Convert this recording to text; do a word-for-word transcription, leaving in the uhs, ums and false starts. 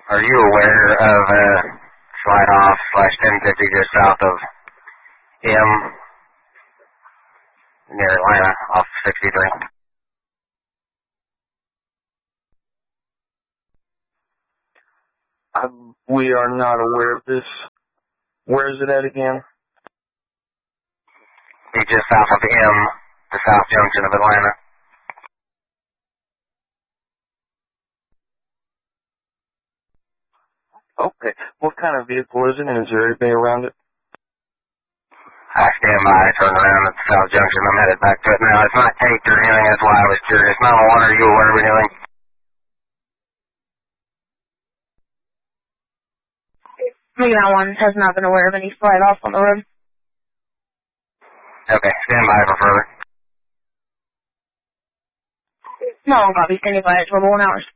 Are you aware of uh, slide off slash ten fifty just south of M near Atlanta off sixty-three? I, we are not aware of this. Where is it at again? It's just south of M, the south junction of Atlanta. Okay. What kind of vehicle is it, and is there anything around it? I stand by, I turned around at the south junction. I'm headed back to it now. It's not taped or anything, that's why I was curious. nine one one, are you aware of anything? nine one one has not been aware of any slide off on the road. Okay, stand by for further. No, I'll be standing by at twelve oh one hours.